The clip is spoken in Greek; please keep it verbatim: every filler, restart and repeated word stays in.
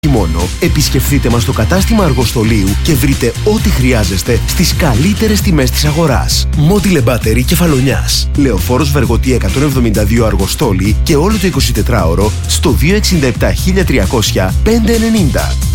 Μόνο, επισκεφτείτε μας στο κατάστημα Αργοστολίου και βρείτε ό,τι χρειάζεστε στις καλύτερες τιμές της αγοράς. Mobile Battery Κεφαλονιάς. Λεωφόρος Βεργοτή εκατόν εβδομήντα δύο Αργοστόλη και όλο το εικοσιτετράωρο στο δύο έξι επτά τρία μηδέν μηδέν πέντε εννιά μηδέν.